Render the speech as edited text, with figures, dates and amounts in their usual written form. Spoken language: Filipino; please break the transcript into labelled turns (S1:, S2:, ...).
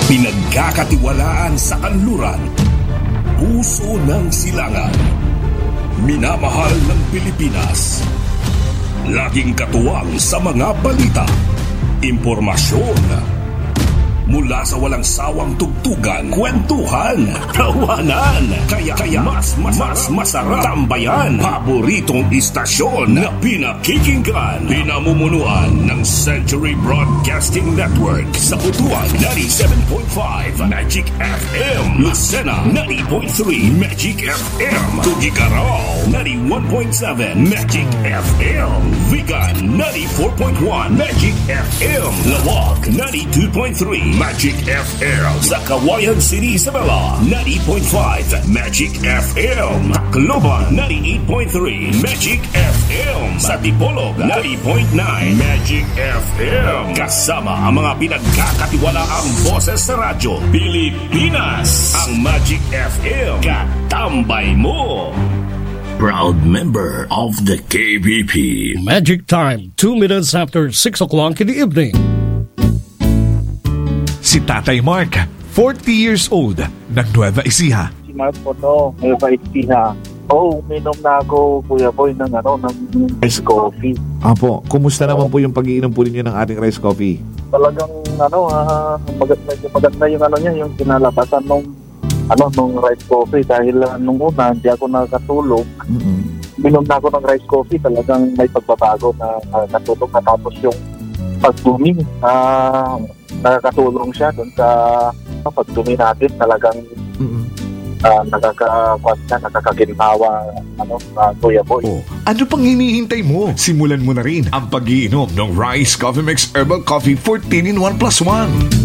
S1: Pinagkakatiwalaan sa kanluran. Puso ng silangan. Minamahal ng Pilipinas. Laging katuwang sa mga balita. Impormasyon. Mula sa walang sawang tugtugan, kwentuhan, tawanan. Kaya mas masarap tambayan. Paboritong istasyon na pinakikinggan. Pinamumunuan ng Century Broadcasting Network. Sa Butuan, 97.5 Magic FM. Lucena, 90.3 Magic FM. Tugigarao, 91.7 Magic FM. Vigan, 94.1 Magic FM. Lawag, 92.3 Magic FM. Sa Kawayan City, Isabela, 90.5 Magic FM. Tacloban, 98.3 Magic FM. Sa Dipolog, 90.9 Magic FM. Kasama ang mga pinagkakatiwalaang boses sa radyo Pilipinas. Ang Magic FM, katambay mo. Proud member of the KBP.
S2: Magic time, 2 minutes after 6 o'clock in the evening.
S3: Si Tatay Mark, 40 years old, ng Nueva Ecija.
S4: Si Mark po no, Nueva Ecija. Uminom na ako, Kuya Boy, ng rice coffee.
S3: Apo, kumusta naman po yung pag-iinom po ninyo ng ating rice coffee?
S4: Talagang maganda yung niya, yung kinalabasan nung rice coffee dahil nung una hindi ako nakatulog. Minom na ako ng rice coffee, talagang may pagbabago na natulog na tapos yung pagdumi. Nakakatulong siya doon sa pagdumi natin, talagang nakakaginhawa Kuya Boy.
S3: Oh, ano pang hinihintay mo? Simulan mo na rin ang pag-iinom ng Rice Coffee Mix Herbal Coffee 14 in 1+1.